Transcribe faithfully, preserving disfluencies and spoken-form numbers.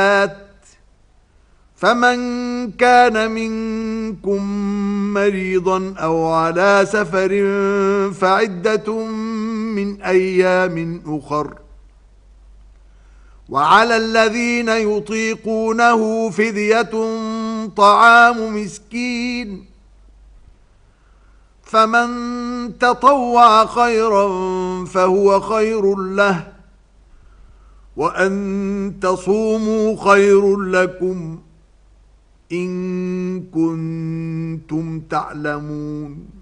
فمن كان منكم مريضا أو على سفر فعدة من أيام أخر وعلى الذين يطيقونه فدية طعام مسكين فمن تطوع خيرا فهو خير له وأن تصوموا خير لكم إن كنتم تعلمون